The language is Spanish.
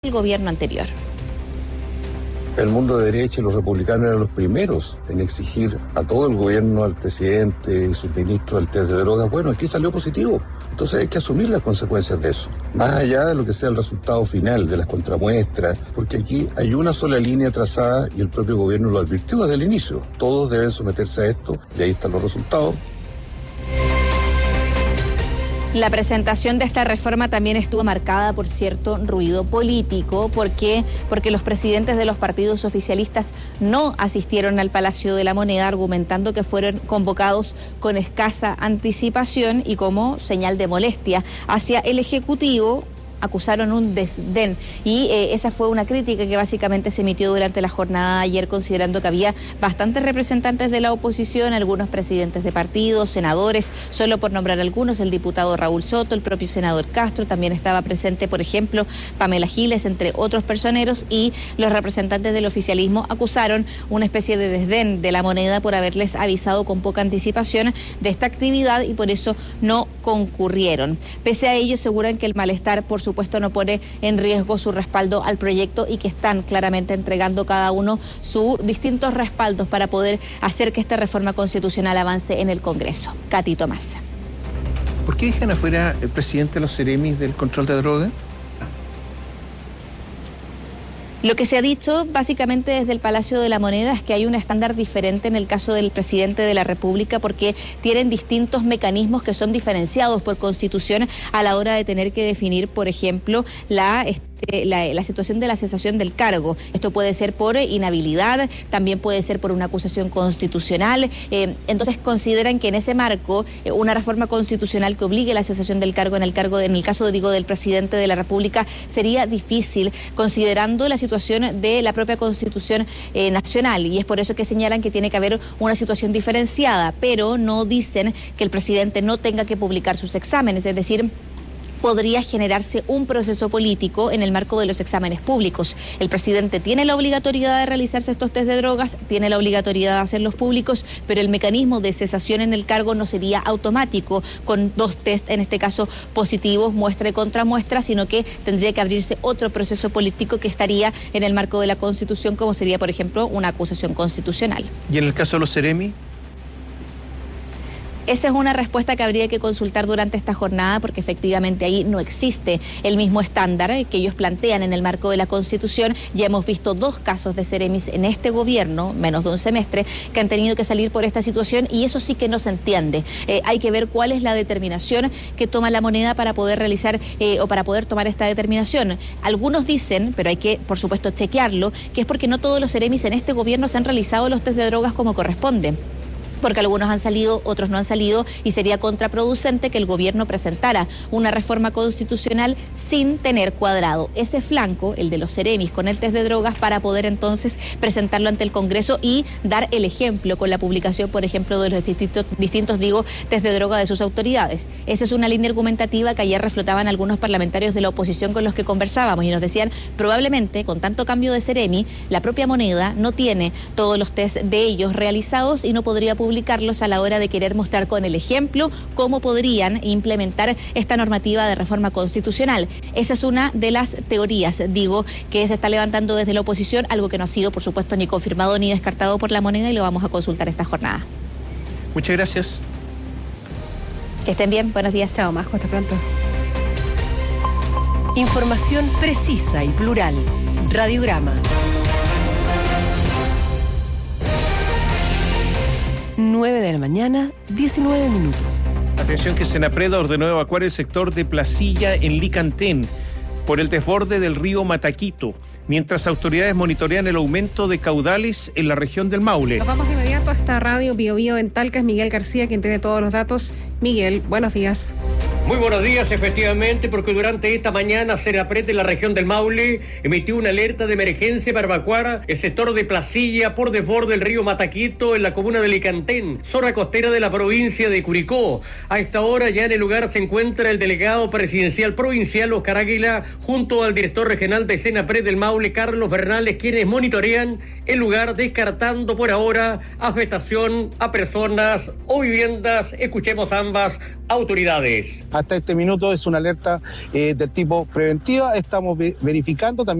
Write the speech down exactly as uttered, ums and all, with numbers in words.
el gobierno anterior. El mundo de derecha y los republicanos eran los primeros en exigir a todo el gobierno, al presidente y sus ministros, al test de drogas. Bueno, aquí salió positivo. Entonces hay que asumir las consecuencias de eso. Más allá de lo que sea el resultado final, de las contramuestras, porque aquí hay una sola línea trazada y el propio gobierno lo advirtió desde el inicio. Todos deben someterse a esto y ahí están los resultados. La presentación de esta reforma también estuvo marcada por cierto ruido político. ¿Por qué? Porque los presidentes de los partidos oficialistas no asistieron al Palacio de la Moneda, argumentando que fueron convocados con escasa anticipación y como señal de molestia hacia el Ejecutivo. Acusaron un desdén y eh, esa fue una crítica que básicamente se emitió durante la jornada de ayer, considerando que había bastantes representantes de la oposición, algunos presidentes de partidos, senadores, solo por nombrar algunos, el diputado Raúl Soto, el propio senador Castro, también estaba presente, por ejemplo, Pamela Giles, entre otros personeros, y los representantes del oficialismo acusaron una especie de desdén de la Moneda por haberles avisado con poca anticipación de esta actividad y por eso no concurrieron. Pese a ello, aseguran que el malestar, por su supuesto, no pone en riesgo su respaldo al proyecto y que están claramente entregando cada uno sus distintos respaldos para poder hacer que esta reforma constitucional avance en el Congreso. Katy Tomás. ¿Por qué dejan afuera el presidente de los Ceremis del control de drogas? Lo que se ha dicho básicamente desde el Palacio de la Moneda es que hay un estándar diferente en el caso del presidente de la República porque tienen distintos mecanismos que son diferenciados por Constitución a la hora de tener que definir, por ejemplo, la La, la situación de la cesación del cargo. Esto puede ser por inhabilidad, también puede ser por una acusación constitucional. Eh, entonces consideran que en ese marco eh, una reforma constitucional que obligue la cesación del cargo en el cargo de, en el caso digo del presidente de la República sería difícil, considerando la situación de la propia Constitución eh, nacional, y es por eso que señalan que tiene que haber una situación diferenciada, pero no dicen que el presidente no tenga que publicar sus exámenes, es decir, podría generarse un proceso político en el marco de los exámenes públicos. El presidente tiene la obligatoriedad de realizarse estos test de drogas, tiene la obligatoriedad de hacerlos públicos, pero el mecanismo de cesación en el cargo no sería automático con dos test, en este caso positivos, muestra y contramuestra, sino que tendría que abrirse otro proceso político que estaría en el marco de la Constitución, como sería, por ejemplo, una acusación constitucional. ¿Y en el caso de los Ceremis? Esa es una respuesta que habría que consultar durante esta jornada porque efectivamente ahí no existe el mismo estándar que ellos plantean en el marco de la Constitución. Ya hemos visto dos casos de Ceremis en este gobierno, menos de un semestre, que han tenido que salir por esta situación y eso sí que no se entiende. Eh, hay que ver cuál es la determinación que toma la Moneda para poder realizar eh, o para poder tomar esta determinación. Algunos dicen, pero hay que por supuesto chequearlo, que es porque no todos los Ceremis en este gobierno se han realizado los test de drogas como corresponde, porque algunos han salido, otros no han salido, y sería contraproducente que el gobierno presentara una reforma constitucional sin tener cuadrado ese flanco, el de los Ceremis, con el test de drogas, para poder entonces presentarlo ante el Congreso y dar el ejemplo con la publicación, por ejemplo, de los distintos, distintos digo, test de droga de sus autoridades. Esa es una línea argumentativa que ayer reflotaban algunos parlamentarios de la oposición con los que conversábamos y nos decían, probablemente con tanto cambio de Ceremi, la propia Moneda no tiene todos los test de ellos realizados y no podría publicar publicarlos a la hora de querer mostrar con el ejemplo cómo podrían implementar esta normativa de reforma constitucional. Esa es una de las teorías, digo, que se está levantando desde la oposición, algo que no ha sido, por supuesto, ni confirmado ni descartado por la Moneda, y lo vamos a consultar esta jornada. Muchas gracias. Que estén bien, buenos días. Chao, Majo, hasta pronto. Información precisa y plural. Radiograma. nueve de la mañana, diecinueve minutos. Atención que Senapreda ordenó evacuar el sector de Placilla en Licantén por el desborde del río Mataquito, mientras autoridades monitorean el aumento de caudales en la región del Maule. Nos vamos de inmediato hasta Radio Bio Bio en Talca. Es Miguel García quien tiene todos los datos. Miguel, buenos días. Muy buenos días, efectivamente, porque durante esta mañana Senapreda en la región del Maule emitió una alerta de emergencia para evacuar el sector de Placilla por desborde del río Mataquito en la comuna de Licantén, zona costera de la provincia de Curicó. A esta hora ya en el lugar se encuentra el delegado presidencial provincial Oscar Águila junto al director regional de Senapreda del Maule, Carlos Bernales, quienes monitorean el lugar descartando por ahora afectación a personas o viviendas. Escuchemos ambas autoridades. Hasta este minuto es una alerta eh, del tipo preventiva. Estamos ve- verificando también